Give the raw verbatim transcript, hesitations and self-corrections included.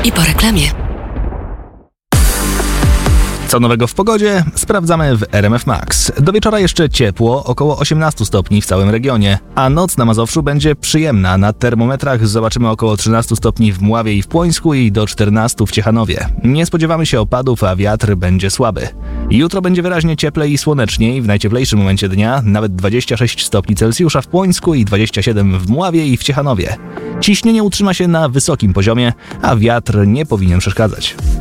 I po reklamie. Co nowego w pogodzie? Sprawdzamy w R M F Max. Do wieczora jeszcze ciepło, około osiemnaście stopni w całym regionie, a noc na Mazowszu będzie przyjemna. Na termometrach zobaczymy około trzynaście stopni w Mławie i w Płońsku i do czternastu w Ciechanowie. Nie spodziewamy się opadów, a wiatr będzie słaby. Jutro będzie wyraźnie cieplej i słoneczniej, w najcieplejszym momencie dnia nawet dwadzieścia sześć stopni Celsjusza w Płońsku i dwadzieścia siedem w Mławie i w Ciechanowie. Ciśnienie utrzyma się na wysokim poziomie, a wiatr nie powinien przeszkadzać.